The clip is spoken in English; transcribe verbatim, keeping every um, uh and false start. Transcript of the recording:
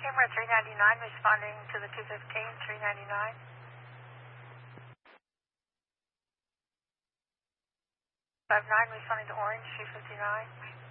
Camera three ninety-nine responding to the two fifteen, three ninety-nine. five nine responding to Orange, three fifty-nine.